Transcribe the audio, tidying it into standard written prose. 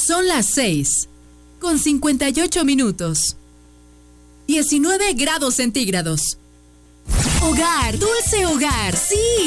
Son las 6:58. 19 grados centígrados. Hogar, dulce hogar, sí.